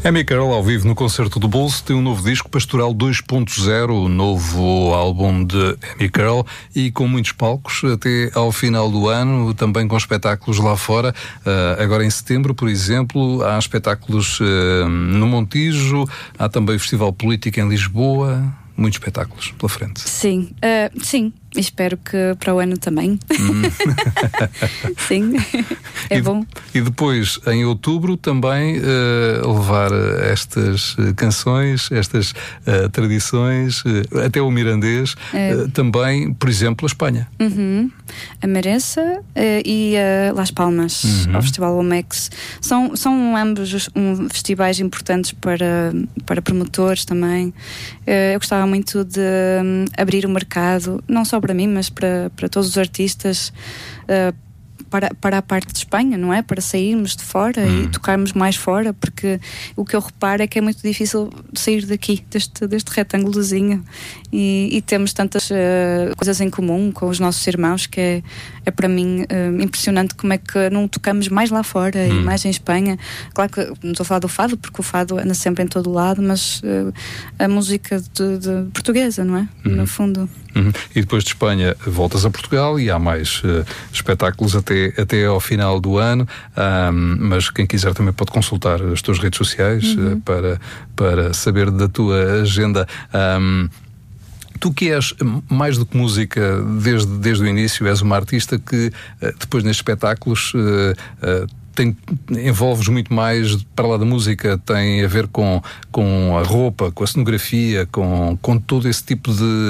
Amy Carroll ao vivo no Concerto do Bolso tem um novo disco, Pastoral 2.0, o novo álbum de Amy Carroll, e com muitos palcos até ao final do ano, também com espetáculos lá fora. Agora em setembro, por exemplo, há espetáculos no Montijo, há também o Festival Político em Lisboa, muitos espetáculos pela frente. Sim, sim. Espero que para o ano também. Sim, é bom. E depois, em outubro, também levar estas canções, estas tradições, até o mirandês, também, por exemplo, a Espanha. A Merença e Las Palmas, ao Festival Omex. São ambos festivais importantes para promotores também. Eu gostava muito de abrir o mercado, não só para mim, mas para todos os artistas, para a parte de Espanha, não é? Para sairmos de fora e tocarmos mais fora, porque o que eu reparo é que é muito difícil sair daqui, deste retângulozinho, e temos tantas coisas em comum com os nossos irmãos que é para mim impressionante como é que não tocamos mais lá fora e mais em Espanha. Claro que não estou a falar do fado, porque o fado anda sempre em todo lado, mas a música de portuguesa, não é? No fundo. E depois de Espanha voltas a Portugal e há mais espetáculos até ao final do ano, mas quem quiser também pode consultar as tuas redes sociais para saber da tua agenda. Tu que és mais do que música desde o início, és uma artista que depois nestes espetáculos envolves muito mais, para lá da música, tem a ver com a roupa, com a cenografia, com todo esse tipo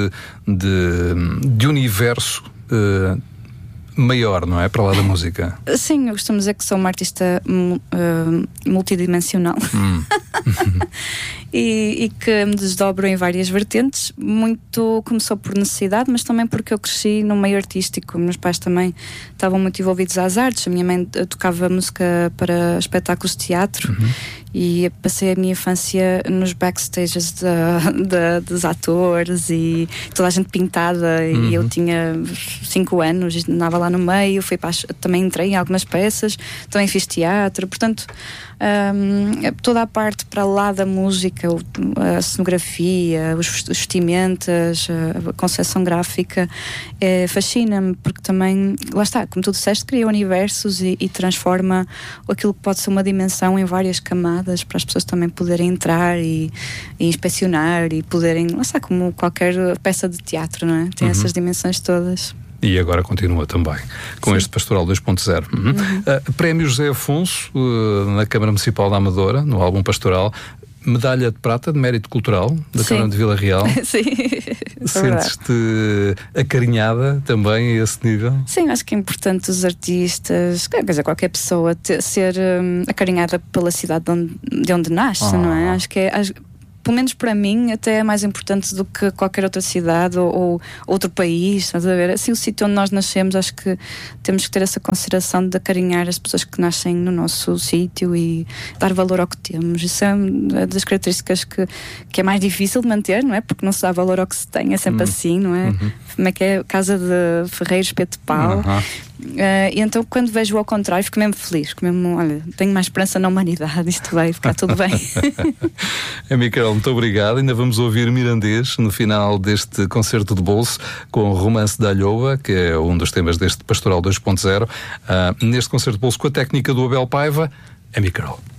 de universo maior, não é? Para lá da música. Sim, eu costumo dizer que sou uma artista multidimensional. E que me desdobro em várias vertentes. Muito começou por necessidade, mas também porque eu cresci no meio artístico. Meus pais também estavam muito envolvidos às artes. A minha mãe tocava música para espetáculos de teatro. E passei a minha infância nos backstages dos atores e toda a gente pintada. E eu tinha 5 anos, andava lá no meio, também entrei em algumas peças, também fiz teatro. Portanto, toda a parte para lá da música, a cenografia, os vestimentas, a concepção gráfica, fascina-me, porque também, lá está, como tu disseste, cria universos e transforma aquilo que pode ser uma dimensão em várias camadas, para as pessoas também poderem entrar e inspecionar e poderem, lá está, como qualquer peça de teatro, não é? Tem essas dimensões todas. E agora continua também com este Pastoral 2.0. Prémio José Afonso na Câmara Municipal da Amadora, no álbum Pastoral. Medalha de prata de mérito cultural da Câmara de Vila Real. Sim. Sentes-te acarinhada também a esse nível? Sim, acho que é importante os artistas, quer dizer, qualquer pessoa ser acarinhada pela cidade de onde nasce, não é? Acho que pelo menos para mim, até é mais importante do que qualquer outra cidade ou outro país, estás a ver? Assim, o sítio onde nós nascemos, acho que temos que ter essa consideração de acarinhar as pessoas que nascem no nosso sítio e dar valor ao que temos. Isso é uma das características que é mais difícil de manter, não é? Porque não se dá valor ao que se tem, é sempre assim, não é? Como é que é? Casa de Ferreiros, espeto de pau. E então, quando vejo ao contrário, fico mesmo feliz, olha, tenho mais esperança na humanidade, isto vai ficar tudo bem. Amy Carroll, muito obrigado. Ainda vamos ouvir mirandês no final deste Concerto de Bolso com o Romance da Alhoa, que é um dos temas deste Pastoral 2.0. Neste Concerto de Bolso com a técnica do Abel Paiva, Amy Carroll.